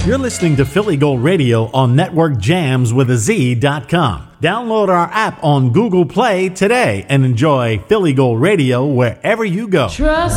You're listening to Philly Gold Radio on NetworkJamsWithAZ.com. Download our app on Google Play today and enjoy Philly Gold Radio wherever you go. Trust